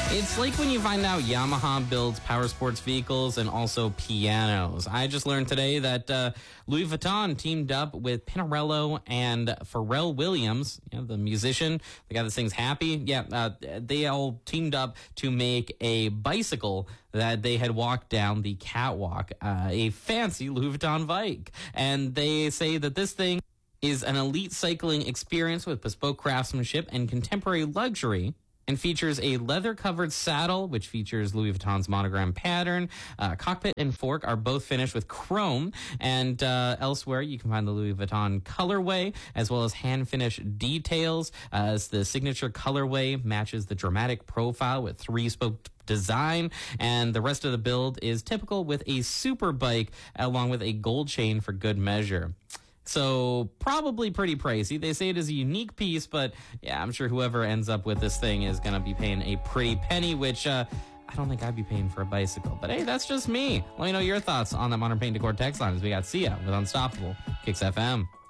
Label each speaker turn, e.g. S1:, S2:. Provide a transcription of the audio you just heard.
S1: It's like when you find out Yamaha builds power sports vehicles and also pianos. I just learned today that Louis Vuitton teamed up with Pinarello and Pharrell Williams, the musician, the guy that sings Happy. They all teamed up to make a bicycle that they had walked down the catwalk, a fancy Louis Vuitton bike. And they say that this thing is an elite cycling experience with bespoke craftsmanship and contemporary luxury, and features a leather-covered saddle, which features Louis Vuitton's monogram pattern. Cockpit and fork are both finished with chrome, and elsewhere you can find the Louis Vuitton colorway, as well as hand-finished details, as the signature colorway matches the dramatic profile with three-spoke design, and the rest of the build is typical with a super bike, along with a gold chain for good measure. So probably pretty pricey. They say it is a unique piece, but yeah, I'm sure whoever ends up with this thing is going to be paying a pretty penny, which I don't think I'd be paying for a bicycle. But hey, that's just me. Let me know your thoughts on that Modern Paint Decor text line as we got Sia with Unstoppable, Kicks FM.